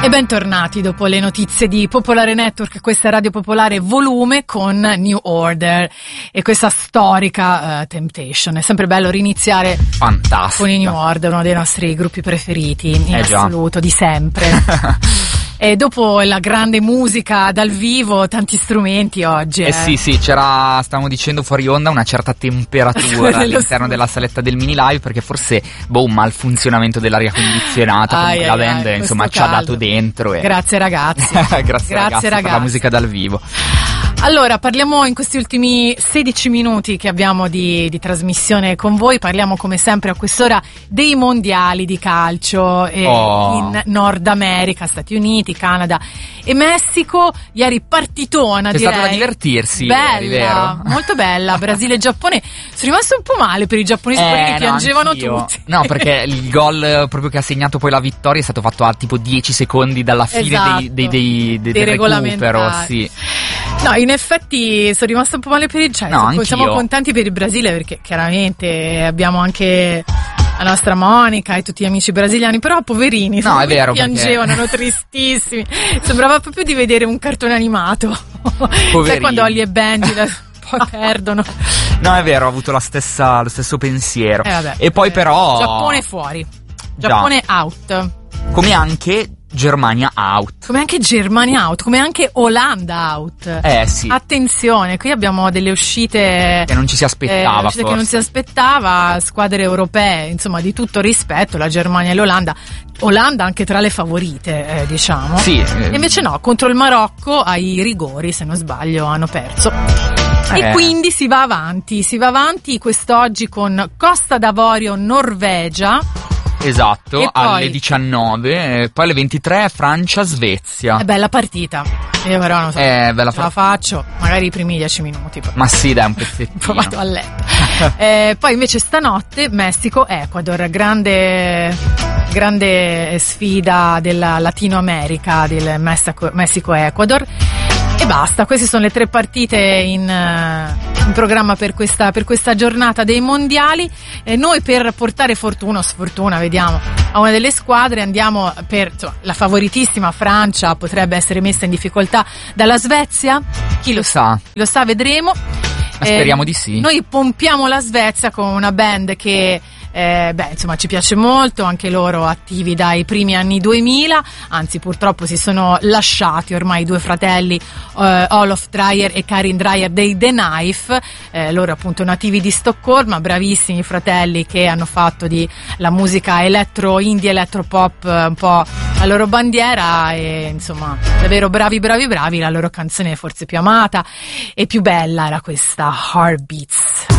E bentornati dopo le notizie di Popolare Network, questa è Radio Popolare Volume con New Order e questa storica Temptation. È sempre bello riniziare con i New Order, uno dei nostri gruppi preferiti in assoluto, di sempre. E dopo la grande musica dal vivo, tanti strumenti oggi. Sì, stavamo dicendo fuori onda una certa temperatura all'interno della saletta del mini live, perché forse un malfunzionamento dell'aria condizionata, comunque la band insomma ci ha dato dentro. Grazie ragazzi. Grazie ragazzi per la musica dal vivo. Allora, parliamo in questi ultimi 16 minuti che abbiamo di trasmissione con voi, parliamo come sempre a quest'ora dei mondiali di calcio in Nord America, Stati Uniti, Canada e Messico. Ieri partitona, direi. È stato da divertirsi. Bella, ieri, vero? Molto bella. Brasile e Giappone. Sono rimasto un po' male per i giapponesi, che piangevano anch'io. tutti. No, perché il gol proprio che ha segnato poi la vittoria è stato fatto a tipo 10 secondi dalla fine dei recupero, sì. No, in effetti sono rimasta un po' male per il siamo contenti per il Brasile, perché chiaramente abbiamo anche la nostra Monica e tutti gli amici brasiliani, però poverini, è vero, piangevano, erano tristissimi. Sembrava proprio di vedere un cartone animato. Sai quando Holly e Benji poi perdono. No, è vero, ho avuto lo stesso pensiero. E poi però Giappone fuori. Giappone out. Come anche Germania out. Come anche Germania out, come anche Olanda out. Sì. Attenzione, qui abbiamo delle uscite che non ci si aspettava, che non si aspettava, squadre europee, insomma, di tutto rispetto, la Germania e l'Olanda. Olanda anche tra le favorite, diciamo. Sì. E invece no, contro il Marocco ai rigori, se non sbaglio, hanno perso. E quindi si va avanti quest'oggi con Costa d'Avorio, Norvegia. Esatto, e poi, alle 19, poi alle 23 Francia-Svezia. È bella partita. Io però non so, bella la faccio, magari i primi 10 minuti. Poi. Ma sì, dai, un pezzettino. Poi vado a letto. Poi invece stanotte Messico-Ecuador, grande sfida della Latino America, del Messico-Ecuador. E basta, queste sono le 3 partite in programma per questa giornata dei mondiali. Noi per portare fortuna o sfortuna, vediamo, a una delle squadre andiamo per la favoritissima Francia, potrebbe essere messa in difficoltà dalla Svezia. Chi lo sa? Lo sa, vedremo. Ma speriamo di sì. Noi pompiamo la Svezia con una band che insomma ci piace molto, anche loro attivi dai primi anni 2000, anzi purtroppo si sono lasciati ormai i due fratelli Olof Dreyer e Karin Dreyer dei The Knife, loro appunto nativi di Stoccolma, bravissimi fratelli che hanno fatto di la musica indie, elettropop un po' la loro bandiera e insomma davvero bravi, la loro canzone forse più amata e più bella era questa Heartbeats.